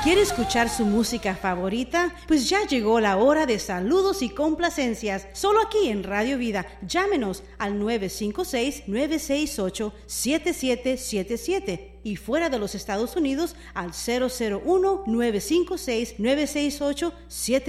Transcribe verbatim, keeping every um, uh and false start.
¿Quiere escuchar su música favorita? Pues ya llegó la hora de saludos y complacencias. Solo aquí en Radio Vida. Llámenos al nueve cinco seis, nueve seis ocho, siete siete siete siete y fuera de los Estados Unidos al cero cero uno, nueve cinco seis, nueve seis ocho, siete siete siete siete.